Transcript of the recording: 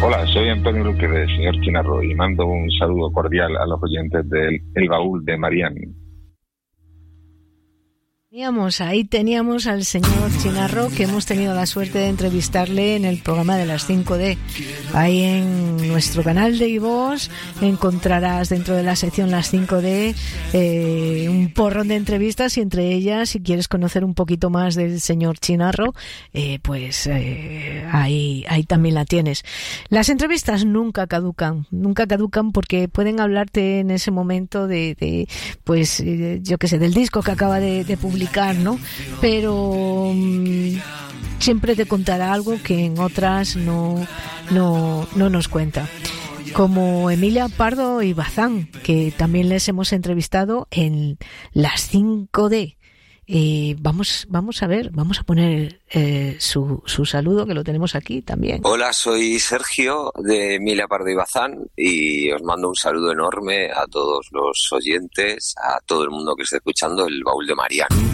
Hola, soy Antonio Luque de Señor Chinarro y mando un saludo cordial a los oyentes del El Baúl de Marianne. Ahí teníamos al señor Chinarro, que hemos tenido la suerte de entrevistarle en el programa de las 5D. Ahí en nuestro canal de iVoox encontrarás dentro de la sección Las 5D un porrón de entrevistas, y entre ellas, si quieres conocer un poquito más del señor Chinarro, ahí también la tienes. Las entrevistas nunca caducan porque pueden hablarte en ese momento de yo qué sé, del disco que acaba de publicar, ¿no? Pero siempre te contará algo que en otras no nos cuenta. Como Emilia Pardo y Bazán, que también les hemos entrevistado en las 5D. Vamos a poner su saludo, que lo tenemos aquí también. Hola, soy Sergio de Emilia Pardo y Bazán y os mando un saludo enorme a todos los oyentes, a todo el mundo que esté escuchando El Baúl de Marianne.